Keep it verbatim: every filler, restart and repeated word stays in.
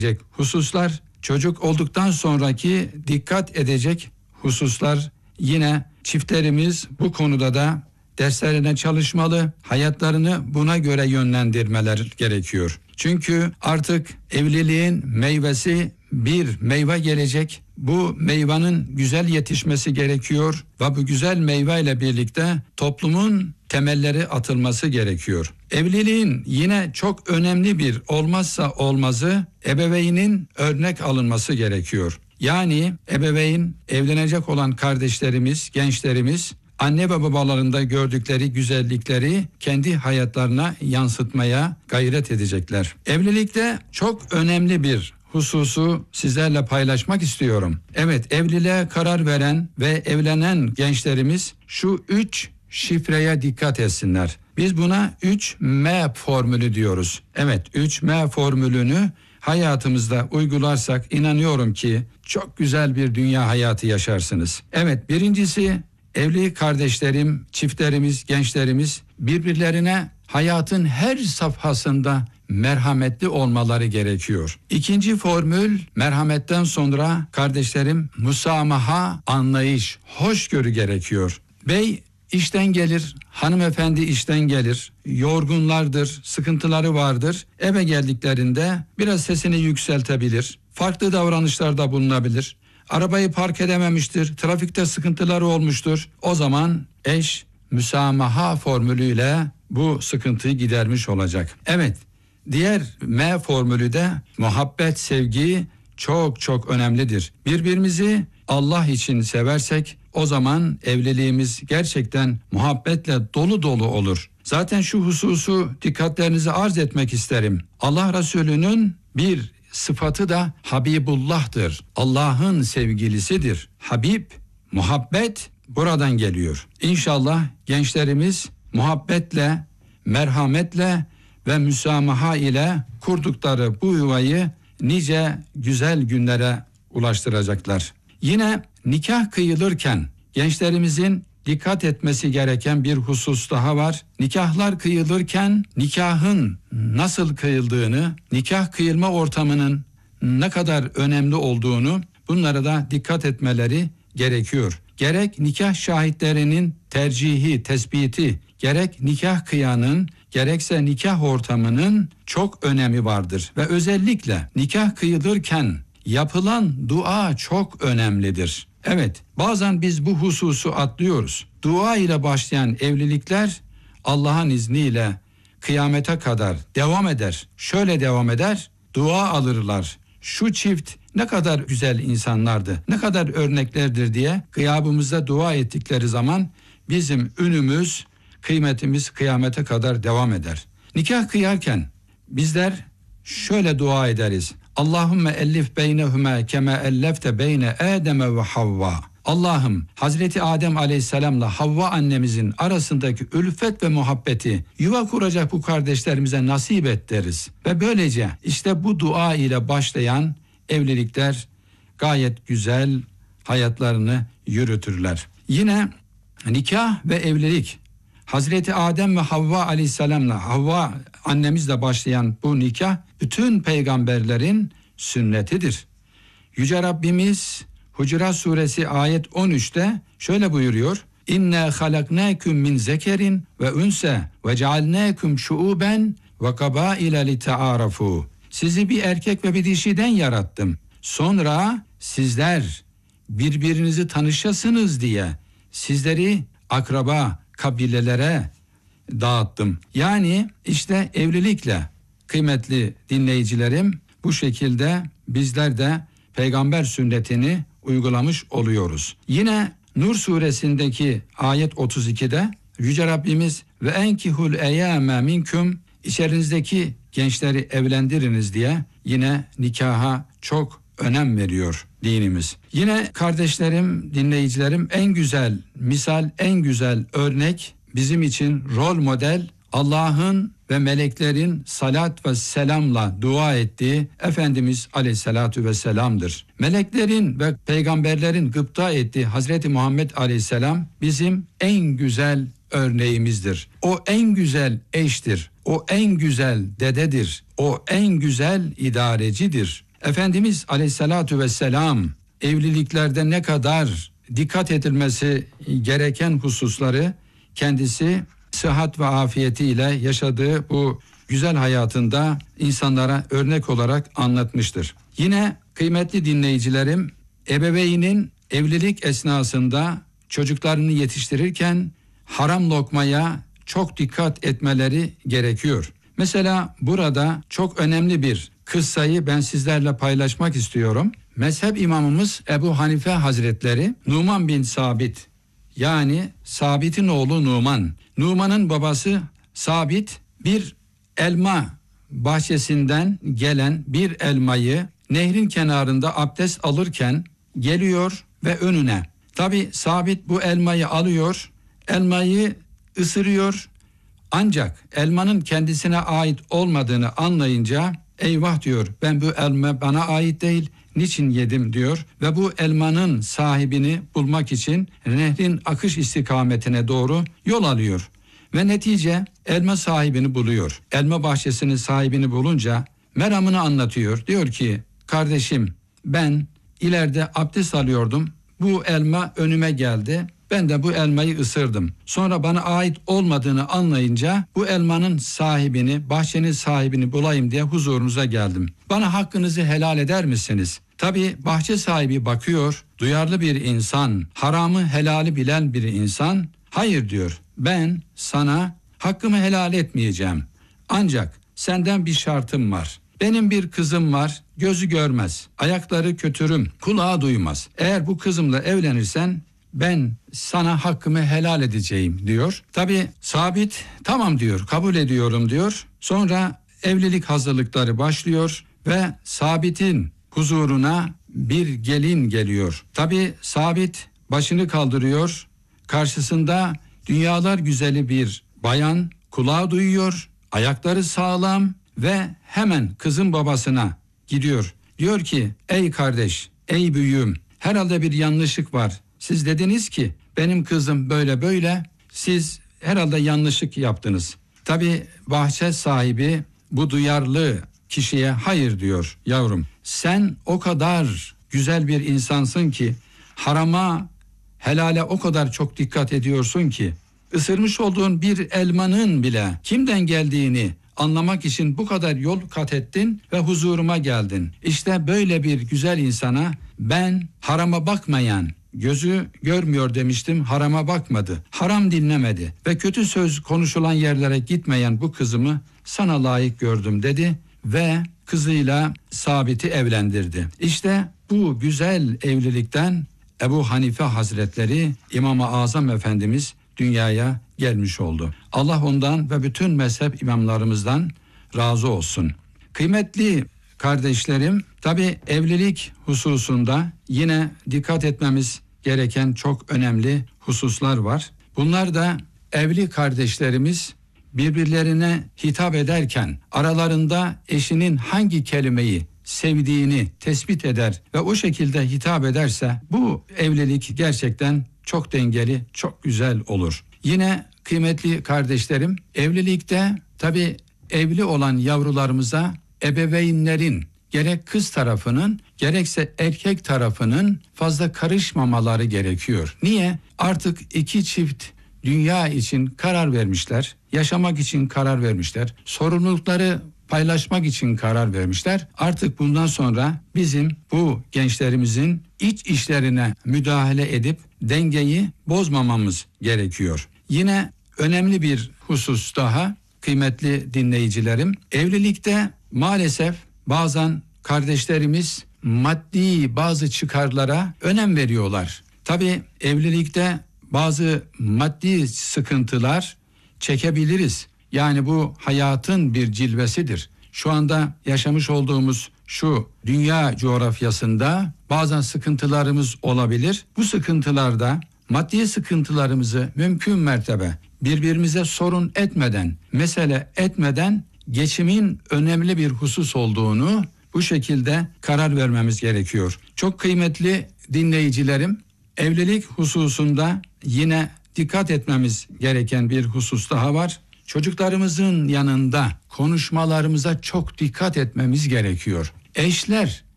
hususlar, çocuk olduktan sonraki dikkat edecek hususlar, yine çiftlerimiz bu konuda da derslerine çalışmalı, hayatlarını buna göre yönlendirmeler gerekiyor. Çünkü artık evliliğin meyvesi, bir meyve gelecek. Bu meyvanın güzel yetişmesi gerekiyor ve bu güzel meyveyle birlikte toplumun temelleri atılması gerekiyor. Evliliğin yine çok önemli bir olmazsa olmazı ebeveynin örnek alınması gerekiyor. Yani ebeveyn, evlenecek olan kardeşlerimiz, gençlerimiz anne ve babalarında gördükleri güzellikleri kendi hayatlarına yansıtmaya gayret edecekler. Evlilikte çok önemli bir hususu sizlerle paylaşmak istiyorum. Evet, evliliğe karar veren ve evlenen gençlerimiz şu üç şifreye dikkat etsinler. Biz buna üç M formülü diyoruz. Evet, üç M formülünü hayatımızda uygularsak inanıyorum ki çok güzel bir dünya hayatı yaşarsınız. Evet, birincisi, evli kardeşlerim, çiftlerimiz, gençlerimiz birbirlerine hayatın her safhasında merhametli olmaları gerekiyor. İkinci formül, merhametten sonra kardeşlerim musamaha, anlayış, hoşgörü gerekiyor. Bey işten gelir, hanımefendi işten gelir, yorgunlardır, sıkıntıları vardır. Eve geldiklerinde biraz sesini yükseltebilir, farklı davranışlarda bulunabilir. Arabayı park edememiştir, trafikte sıkıntıları olmuştur. O zaman eş müsamaha formülüyle bu sıkıntıyı gidermiş olacak. Evet, diğer M formülü de muhabbet, sevgi çok çok önemlidir. Birbirimizi Allah için seversek o zaman evliliğimiz gerçekten muhabbetle dolu dolu olur. Zaten şu hususu dikkatlerinize arz etmek isterim. Allah Resulü'nün bir sıfatı da Habibullah'tır. Allah'ın sevgilisidir. Habib, muhabbet buradan geliyor. İnşallah gençlerimiz muhabbetle, merhametle ve müsamaha ile kurdukları bu yuvayı nice güzel günlere ulaştıracaklar. Yine nikah kıyılırken gençlerimizin dikkat etmesi gereken bir husus daha var. Nikahlar kıyılırken nikahın nasıl kıyıldığını, nikah kıyılma ortamının ne kadar önemli olduğunu, bunlara da dikkat etmeleri gerekiyor. Gerek nikah şahitlerinin tercihi, tespiti, gerek nikah kıyanın, gerekse nikah ortamının çok önemi vardır. Ve özellikle nikah kıyılırken yapılan dua çok önemlidir. Evet, bazen biz bu hususu atlıyoruz. Dua ile başlayan evlilikler Allah'ın izniyle kıyamete kadar devam eder. Şöyle devam eder, dua alırlar. Şu çift ne kadar güzel insanlardı, ne kadar örneklerdir diye gıyabımızda dua ettikleri zaman bizim ünümüz, kıymetimiz kıyamete kadar devam eder. Nikah kıyarken bizler şöyle dua ederiz. Allahümme ellif beynehuma kema ellefte beyne Adem ve Havva. Allah'ım Hazreti Adem Aleyhisselam'la Havva annemizin arasındaki ülfet ve muhabbeti yuva kuracak bu kardeşlerimize nasip et deriz. Ve böylece işte bu dua ile başlayan evlilikler gayet güzel hayatlarını yürütürler. Yine nikah ve evlilik, Hazreti Adem ve Havva Aleyhisselam'la Havva annemizle başlayan bu nikah bütün peygamberlerin sünnetidir. Yüce Rabbimiz Hucurat Suresi ayet on üçte şöyle buyuruyor. İnna halaknakum min zekerin ve unse ve cealnakum şuuben ve kabaile litaarafu. Sizi bir erkek ve bir dişiden yarattım. Sonra sizler birbirinizi tanışasınız diye sizleri akraba kabilelere dağıttım. Yani işte evlilikle kıymetli dinleyicilerim bu şekilde bizler de peygamber sünnetini uygulamış oluyoruz. Yine Nur suresindeki ayet otuz ikide Yüce Rabbimiz ve enkihul eyyâme minkum, içerinizdeki gençleri evlendiriniz diye yine nikaha çok önem veriyor dinimiz. Yine kardeşlerim, dinleyicilerim, en güzel misal, en güzel örnek bizim için rol model Allah'ın ve meleklerin salat ve selamla dua ettiği Efendimiz Aleyhisselatü Vesselam'dır. Meleklerin ve peygamberlerin gıpta ettiği Hazreti Muhammed Aleyhisselam bizim en güzel örneğimizdir. O en güzel eştir. O en güzel dededir. O en güzel idarecidir. Efendimiz Aleyhisselatü Vesselam evliliklerde ne kadar dikkat edilmesi gereken hususları kendisi sıhhat ve afiyetiyle yaşadığı bu güzel hayatında insanlara örnek olarak anlatmıştır. Yine kıymetli dinleyicilerim, ebeveynin evlilik esnasında çocuklarını yetiştirirken haram lokmaya çok dikkat etmeleri gerekiyor. Mesela burada çok önemli bir kıssayı ben sizlerle paylaşmak istiyorum. Mezhep imamımız Ebu Hanife Hazretleri Numan bin Sabit, yani Sabit'in oğlu Numan. Numan'ın babası Sabit bir elma bahçesinden gelen bir elmayı nehrin kenarında abdest alırken geliyor ve önüne. Tabi Sabit bu elmayı alıyor, elmayı ısırıyor. Ancak elmanın kendisine ait olmadığını anlayınca eyvah diyor, ben bu elma bana ait değil, niçin yedim diyor ve bu elmanın sahibini bulmak için nehrin akış istikametine doğru yol alıyor. Ve netice elma sahibini buluyor. Elma bahçesinin sahibini bulunca meramını anlatıyor. Diyor ki, kardeşim ben ileride abdest alıyordum. Bu elma önüme geldi. Ben de bu elmayı ısırdım. Sonra bana ait olmadığını anlayınca bu elmanın sahibini, bahçenin sahibini bulayım diye huzurunuza geldim. Bana hakkınızı helal eder misiniz? Tabii bahçe sahibi bakıyor, duyarlı bir insan, haramı helali bilen bir insan. Hayır diyor, ben sana hakkımı helal etmeyeceğim. Ancak senden bir şartım var. Benim bir kızım var, gözü görmez, ayakları kötürüm, kulağı duymaz. Eğer bu kızımla evlenirsen ben sana hakkımı helal edeceğim diyor. Tabii Sabit tamam diyor, kabul ediyorum diyor. Sonra evlilik hazırlıkları başlıyor ve Sabit'in huzuruna bir gelin geliyor. Tabii Sabit başını kaldırıyor. Karşısında dünyalar güzeli bir bayan, kulağı duyuyor, ayakları sağlam ve hemen kızın babasına gidiyor. Diyor ki, ey kardeş, ey büyüğüm, herhalde bir yanlışlık var. Siz dediniz ki benim kızım böyle böyle, siz herhalde yanlışlık yaptınız. Tabii bahçe sahibi bu duyarlı kişiye hayır diyor, yavrum. Sen o kadar güzel bir insansın ki harama, helale o kadar çok dikkat ediyorsun ki ısırmış olduğun bir elmanın bile kimden geldiğini anlamak için bu kadar yol kat ettin ve huzuruma geldin. İşte böyle bir güzel insana ben harama bakmayan, gözü görmüyor demiştim, harama bakmadı, haram dinlemedi ve kötü söz konuşulan yerlere gitmeyen bu kızımı sana layık gördüm dedi ve kızıyla Sabit'i evlendirdi. İşte bu güzel evlilikten Ebu Hanife Hazretleri İmam-ı Azam Efendimiz dünyaya gelmiş oldu. Allah ondan ve bütün mezhep imamlarımızdan razı olsun. Kıymetli kardeşlerim, tabii evlilik hususunda yine dikkat etmemiz gereken çok önemli hususlar var. Bunlar da evli kardeşlerimiz birbirlerine hitap ederken aralarında eşinin hangi kelimeyi sevdiğini tespit eder ve o şekilde hitap ederse bu evlilik gerçekten çok dengeli, çok güzel olur. Yine kıymetli kardeşlerim, evlilikte tabii evli olan yavrularımıza ebeveynlerin gerek kız tarafının gerekse erkek tarafının fazla karışmamaları gerekiyor. Niye? Artık iki çift dünya için karar vermişler, yaşamak için karar vermişler, sorumlulukları paylaşmak için karar vermişler. Artık bundan sonra bizim bu gençlerimizin iç işlerine müdahale edip dengeyi bozmamamız gerekiyor. Yine önemli bir husus daha kıymetli dinleyicilerim. Evlilikte maalesef bazen kardeşlerimiz maddi bazı çıkarlara önem veriyorlar. Tabii evlilikte bazı maddi sıkıntılar çekebiliriz. Yani bu hayatın bir cilvesidir. Şu anda yaşamış olduğumuz şu dünya coğrafyasında bazen sıkıntılarımız olabilir. Bu sıkıntılarda maddi sıkıntılarımızı mümkün mertebe birbirimize sorun etmeden, mesele etmeden geçimin önemli bir husus olduğunu bu şekilde karar vermemiz gerekiyor. Çok kıymetli dinleyicilerim, evlilik hususunda yine dikkat etmemiz gereken bir husus daha var. Çocuklarımızın yanında konuşmalarımıza çok dikkat etmemiz gerekiyor. Eşler